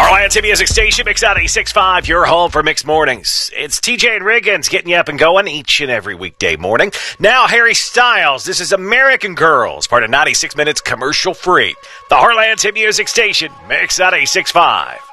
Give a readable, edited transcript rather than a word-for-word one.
Heartland Music Station, Mix 96.5, your home for Mixed Mornings. It's TJ and Riggins getting you up and going each and every weekday morning. Now, Harry Styles, this is American Girls, part of 96 Minutes commercial free. The Heartland Music Station, Mix 96.5.